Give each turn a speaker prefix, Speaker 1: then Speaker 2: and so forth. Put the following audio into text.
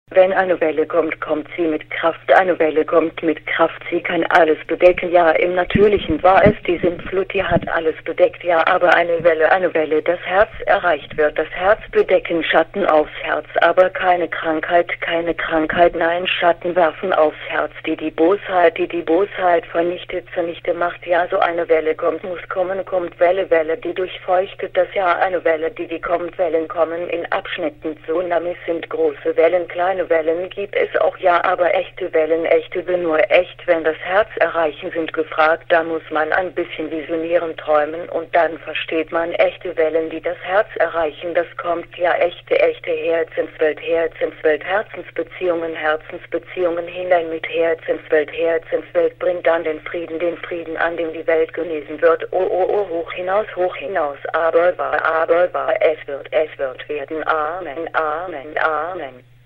Speaker 1: Wenn eine Welle kommt, kommt sie mit Kraft. Eine Welle kommt mit Kraft, sie kann alles bedecken. Ja, im Natürlichen war es die Sintflut, die hat alles bedeckt. Ja, aber eine Welle, das Herz erreicht wird. Das Herz bedecken, Schatten aufs Herz. Aber keine Krankheit, nein, Schatten werfen aufs Herz. Die Bosheit vernichtet, zunichte macht. Ja, so eine Welle kommt, muss kommen, kommt Welle, die durchfeuchtet das Jahr. Eine Welle, die kommt, Wellen kommen in Abschnitten. Tsunamis sind große Wellen, kleine Wellen gibt es auch, ja, aber echte Wellen, nur echt, wenn das Herz erreichen, sind gefragt. Da muss man ein bisschen visionieren, träumen und dann versteht man echte Wellen, die das Herz erreichen. Das kommt, ja, echte Herzenswelt, Herzensbeziehungen hinein mit Herzenswelt bringt dann den Frieden, an dem die Welt genesen wird. Oh, hoch hinaus, aber wahr, es wird werden. Amen.